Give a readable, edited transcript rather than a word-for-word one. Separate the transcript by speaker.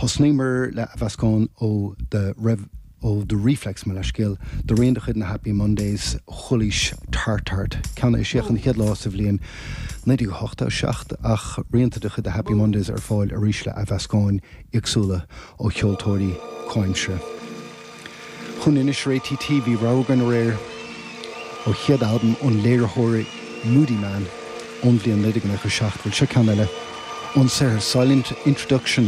Speaker 1: Hosnimer le Vascon o the reflex me skill the reindig na Happy Mondays cholis tartart kan is siach an headloss of lean 98 ach reintig de Happy Mondays foil a risle a Vascon iksula o Kjoltori coimsre hun in TV Rogan rare o head album on later horror Moody Man only an ledig na geschacht will check on silent introduction